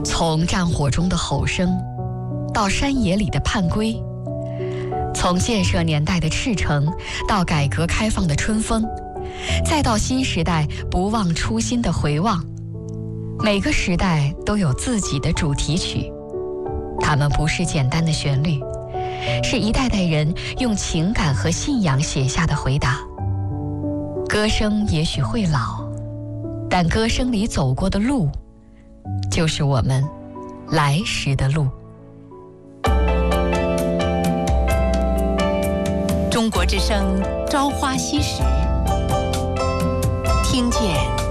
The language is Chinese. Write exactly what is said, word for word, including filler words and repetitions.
从战火中的吼声，到山野里的盼归，从建设年代的赤诚，到改革开放的春风，再到新时代不忘初心的回望，每个时代都有自己的主题曲。它们不是简单的旋律，是一代代人用情感和信仰写下的回答。歌声也许会老，但歌声里走过的路，就是我们来时的路。 中国之声，朝花夕拾，听见